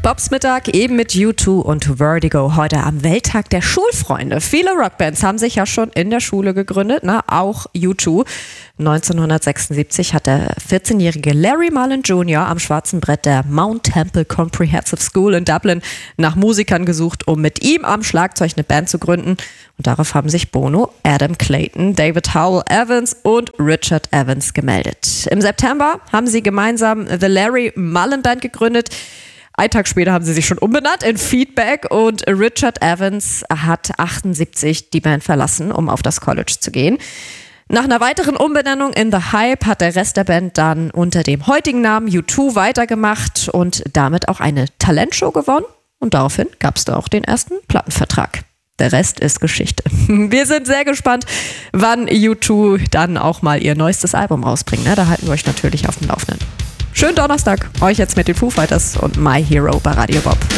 Bobs Mittag eben mit U2 und Vertigo heute am Welttag der Schulfreunde. Viele Rockbands haben sich ja schon in der Schule gegründet, auch U2. 1976 hat der 14-jährige Larry Mullen Jr. am schwarzen Brett der Mount Temple Comprehensive School in Dublin nach Musikern gesucht, um mit ihm am Schlagzeug eine Band zu gründen. Und darauf haben sich Bono, Adam Clayton, David Howell Evans und Richard Evans gemeldet. Im September haben sie gemeinsam The Larry Mullen Band gegründet. Einen Tag später haben sie sich schon umbenannt in Feedback und Richard Evans hat 78 die Band verlassen, um auf das College zu gehen. Nach einer weiteren Umbenennung in The Hype hat der Rest der Band dann unter dem heutigen Namen U2 weitergemacht und damit auch eine Talentshow gewonnen. Und daraufhin gab es da auch den ersten Plattenvertrag. Der Rest ist Geschichte. Wir sind sehr gespannt, wann U2 dann auch mal ihr neuestes Album rausbringen. Da halten wir euch natürlich auf dem Laufenden. Schönen Donnerstag, euch jetzt mit den Foo Fighters und My Hero bei Radio Bob.